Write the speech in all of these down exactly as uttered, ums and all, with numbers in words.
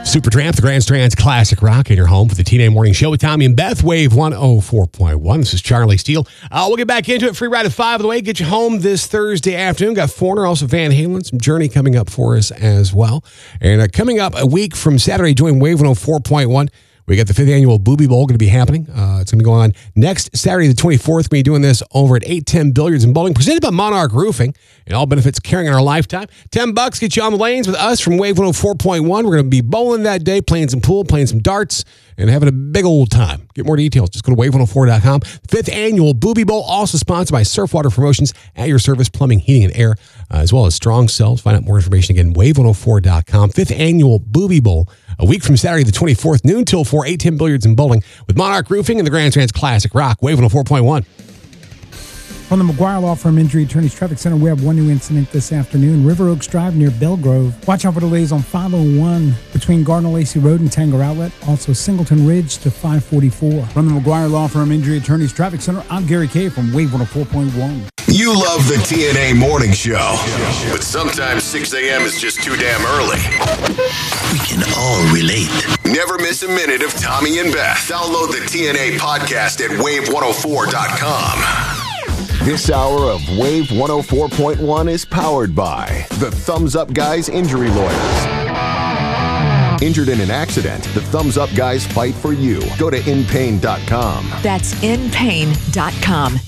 Supertramp, the Grand Strand's classic rock in your home for the T N A Morning Show with Tommy and Beth, Wave one oh four point one. This is Charlie Steele. Uh, we'll get back into it. Free ride at five of the way. Get you home this Thursday afternoon. Got Foreigner, also Van Halen, some Journey coming up for us as well. And uh, coming up a week from Saturday, doing Wave one oh four point one. We got the fifth annual Booby Bowl going to be happening. Uh, it's going to be going on next Saturday, the twenty-fourth. We're going to be doing this over at eight ten Billiards and Bowling, presented by Monarch Roofing. And all benefits carrying in our lifetime. ten bucks, get you on the lanes with us from Wave one oh four point one. We're going to be bowling that day, playing some pool, playing some darts, and having a big old time. Get more details. Just go to wave one oh four dot com. Fifth annual Booby Bowl, also sponsored by Surfwater Promotions, at your service, plumbing, heating, and air, uh, as well as Strong Cells. Find out more information again, wave one oh four dot com. Fifth annual Booby Bowl, a week from Saturday the twenty-fourth, noon till four, eight ten Billiards and Bowling with Monarch Roofing and the Grand Strand's classic rock, Wave one oh four point one. From the McGuire Law Firm Injury Attorneys Traffic Center, we have one new incident this afternoon. River Oaks Drive near Belgrove. Watch out for delays on five oh one between Gardner Lacey Road and Tanger Outlet. Also Singleton Ridge to five forty-four. From the McGuire Law Firm Injury Attorneys Traffic Center, I'm Gary Kay from Wave one oh four point one. You love the T N A Morning Show, but sometimes six a.m. is just too damn early. We can all relate. Never miss a minute of Tommy and Beth. Download the T N A podcast at wave one oh four dot com. This hour of Wave one oh four point one is powered by the Thumbs Up Guys Injury Lawyers. Injured in an accident, the Thumbs Up Guys fight for you. Go to in pain dot com. That's in pain dot com.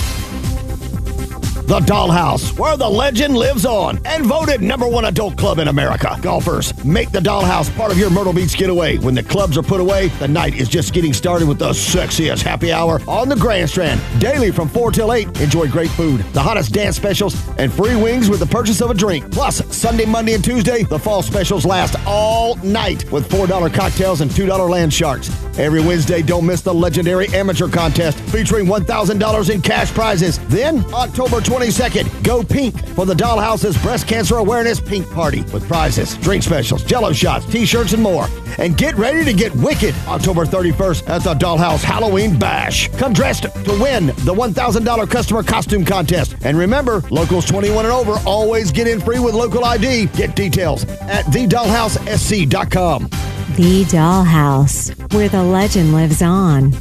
The Dollhouse, where the legend lives on, and voted number one adult club in America. Golfers, make the Dollhouse part of your Myrtle Beach getaway. When the clubs are put away, the night is just getting started with the sexiest happy hour on the Grand Strand. Daily from four till eight, enjoy great food, the hottest dance specials, and free wings with the purchase of a drink. Plus, Sunday, Monday, and Tuesday, the fall specials last all night with four dollar cocktails and two dollar land sharks. Every Wednesday, don't miss the legendary amateur contest featuring one thousand dollars in cash prizes. Then, October twenty-second, go pink for the Dollhouse's Breast Cancer Awareness Pink Party with prizes, drink specials, jello shots, t-shirts, and more. And get ready to get wicked October thirty-first at the Dollhouse Halloween Bash. Come dressed to win the one thousand dollars customer costume contest. And remember, locals twenty-one and over always get in free with local I D. Get details at the dollhouse s c dot com. The Dollhouse, where the legend lives on.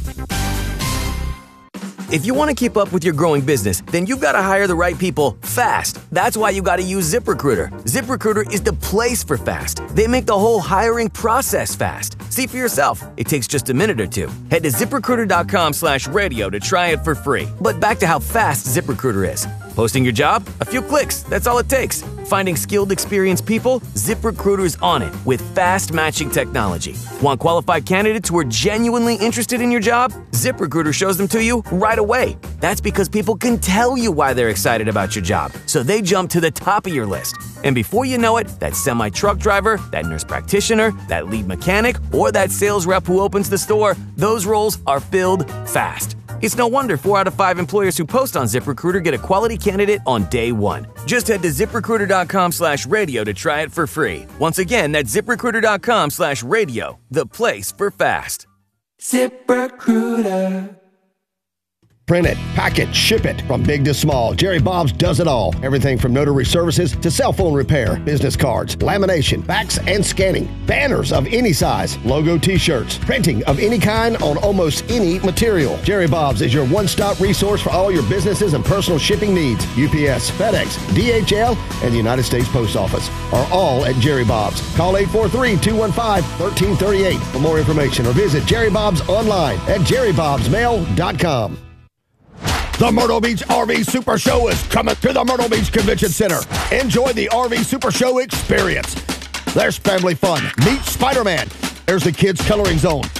If you want to keep up with your growing business, then you've got to hire the right people fast. That's why you got to use ZipRecruiter. ZipRecruiter is the place for fast. They make the whole hiring process fast. See for yourself. It takes just a minute or two. Head to ZipRecruiter.com slash radio to try it for free. But back to how fast ZipRecruiter is. Posting your job? A few clicks. That's all it takes. Finding skilled, experienced people? ZipRecruiter's on it with fast matching technology. Want qualified candidates who are genuinely interested in your job? ZipRecruiter shows them to you right away. That's because people can tell you why they're excited about your job, so they jump to the top of your list. And before you know it, that semi-truck driver, that nurse practitioner, that lead mechanic, or that sales rep who opens the store, those roles are filled fast. It's no wonder four out of five employers who post on ZipRecruiter get a quality candidate on day one. Just head to ZipRecruiter.com slash radio to try it for free. Once again, that's ZipRecruiter.com slash radio, the place for fast. ZipRecruiter. Print it, pack it, ship it. From big to small, Jerry Bob's does it all. Everything from notary services to cell phone repair, business cards, lamination, fax and scanning, banners of any size, logo t-shirts, printing of any kind on almost any material. Jerry Bob's is your one-stop resource for all your businesses and personal shipping needs. U P S, FedEx, D H L, and the United States Post Office are all at Jerry Bob's. Call eight four three, two one five, one three three eight for more information or visit Jerry Bob's online at jerry bobs mail dot com. The Myrtle Beach R V Super Show is coming to the Myrtle Beach Convention Center. Enjoy the R V Super Show experience. There's family fun. Meet Spider-Man. There's the kids' coloring zone.